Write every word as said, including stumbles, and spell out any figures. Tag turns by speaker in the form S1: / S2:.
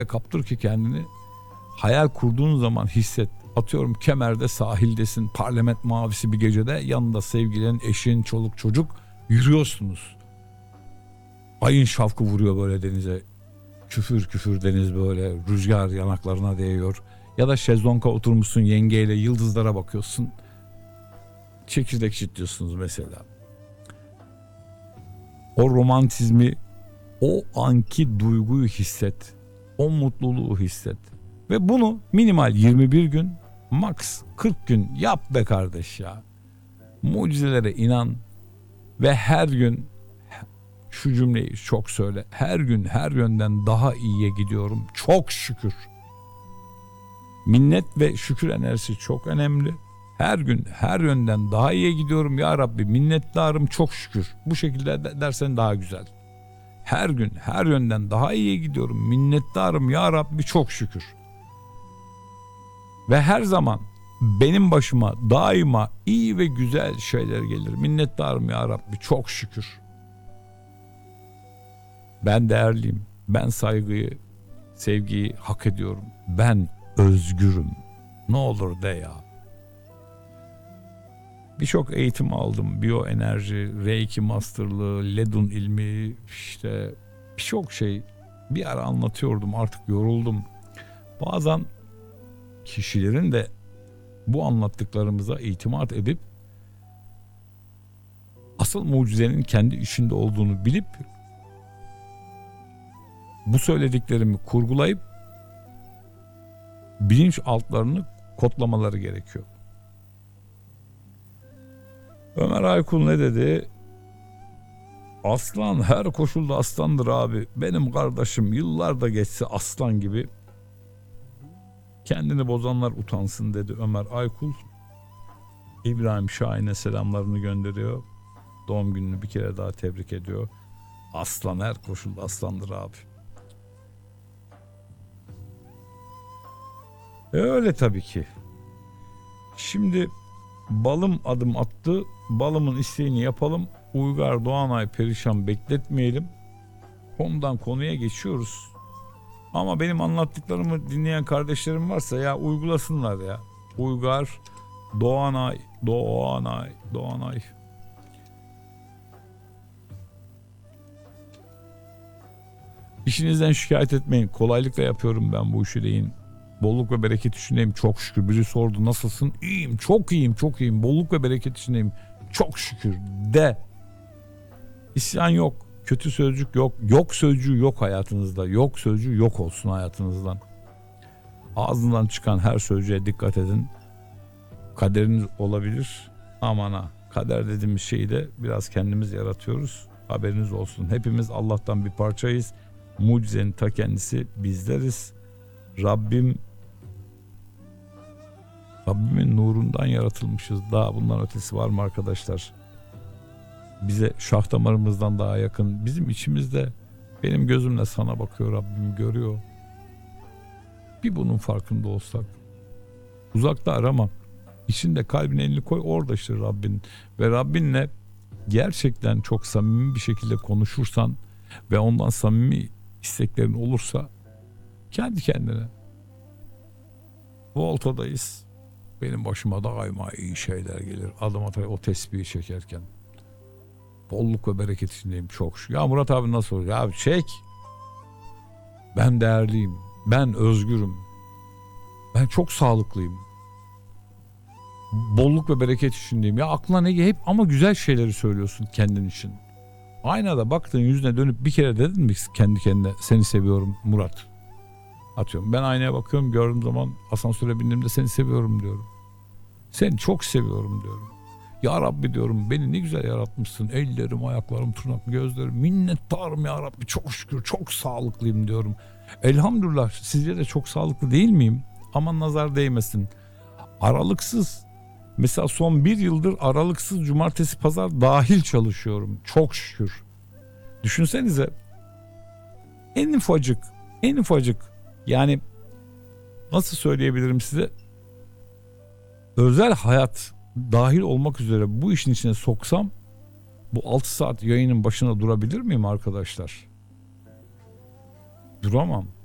S1: kaptır ki kendini. Hayal kurduğun zaman hisset. Atıyorum Kemer'de sahildesin, parlament mavisi bir gecede, yanında sevgilin, eşin, çoluk çocuk yürüyorsunuz. Ayın şafkı vuruyor böyle denize. Küfür küfür deniz böyle, rüzgar yanaklarına değiyor. Ya da şezlonga oturmuşsun yengeyle, yıldızlara bakıyorsun. Çekirdek çitliyorsunuz mesela. O romantizmi, o anki duyguyu hisset. O mutluluğu hisset. Ve bunu minimal yirmi bir gün, max kırk gün yap be kardeş ya. Mucizelere inan ve her gün şu cümleyi çok söyle. Her gün her yönden daha iyiye gidiyorum. Çok şükür. Minnet ve şükür enerjisi çok önemli. Her gün her yönden daha iyiye gidiyorum ya Rabbi, minnettarım, çok şükür. Bu şekilde dersen daha güzel. Her gün her yönden daha iyiye gidiyorum. Minnettarım ya Rabbi, çok şükür. Ve her zaman benim başıma daima iyi ve güzel şeyler gelir. Minnettarım ya Rabbi, çok şükür. Ben değerliyim. Ben saygıyı, sevgiyi hak ediyorum. Ben özgürüm. Ne olur de ya. Birçok eğitim aldım. Biyoenerji, Reiki masterlığı, Ledun ilmi, işte birçok şey. Bir ara anlatıyordum, artık yoruldum. Bazen kişilerin de bu anlattıklarımıza itimat edip asıl mucizenin kendi içinde olduğunu bilip bu söylediklerimi kurgulayıp bilinç altlarını kodlamaları gerekiyor. Ömer Aykul ne dedi? Aslan her koşulda aslandır abi. Benim kardeşim yıllar da geçse aslan gibi. Kendini bozanlar utansın dedi Ömer Aykul. İbrahim Şahin'e selamlarını gönderiyor. Doğum gününü bir kere daha tebrik ediyor. Aslan her koşulda aslandır abi. E öyle tabii ki. Şimdi balım adım attı. Balımın isteğini yapalım. Uygar Doğanay perişan bekletmeyelim. Konudan konuya geçiyoruz. Ama benim anlattıklarımı dinleyen kardeşlerim varsa ya uygulasınlar ya. Uygar Doğanay, Doğanay, Doğanay. İşinizden şikayet etmeyin. Kolaylıkla yapıyorum ben bu işi deyin. Bolluk ve bereket içindeyim çok şükür. Biri sordu nasılsın? İyiyim, çok iyiyim, çok iyiyim. Bolluk ve bereket içindeyim çok şükür de. İsyan yok. Kötü sözcük yok. Yok sözcüğü yok hayatınızda. Yok sözcüğü yok olsun hayatınızdan. Ağzından çıkan her sözcüğe dikkat edin. Kaderiniz olabilir. Aman ha. Kader dediğimiz şeyi de biraz kendimiz yaratıyoruz. Haberiniz olsun. Hepimiz Allah'tan bir parçayız. Mucizenin ta kendisi bizleriz. Rabbim Rabbimin nurundan yaratılmışız. Daha bundan ötesi var mı arkadaşlar? Bize şah damarımızdan daha yakın. Bizim içimizde, benim gözümle sana bakıyor, Rabbim görüyor. Bir bunun farkında olsak. Uzakta arama. İçinde kalbine elini koy, orada işte Rabbin. Ve Rabbinle gerçekten çok samimi bir şekilde konuşursan ve ondan samimi isteklerin olursa kendi kendine. Volta'dayız. Benim başıma daima iyi şeyler gelir. Adım atay o tesbihi çekerken. Bolluk ve bereket içindeyim çok şükür. Ya Murat abi nasıl oluyor? Abi çek. Ben değerliyim. Ben özgürüm. Ben çok sağlıklıyım. Bolluk ve bereket içindeyim. Ya aklına ne hep ama güzel şeyleri söylüyorsun kendin için. Aynada baktığın yüzüne dönüp bir kere dedin mi kendi kendine seni seviyorum Murat? Atıyorum. Ben aynaya bakıyorum, gördüğüm zaman asansöre bindiğimde seni seviyorum diyorum. Seni çok seviyorum diyorum. Ya Rabbi diyorum, beni ne güzel yaratmışsın. Ellerim, ayaklarım, tırnak, gözlerim. Minnettarım ya Rabbi, çok şükür, çok sağlıklıyım diyorum. Elhamdülillah sizce de çok sağlıklı değil miyim? Aman nazar değmesin. Aralıksız, mesela son bir yıldır aralıksız cumartesi pazar dahil çalışıyorum. Çok şükür. Düşünsenize, en ufacık, en ufacık, yani nasıl söyleyebilirim size, özel hayat dahil olmak üzere bu işin içine soksam bu altı saat yayının başına durabilir miyim arkadaşlar? Duramam.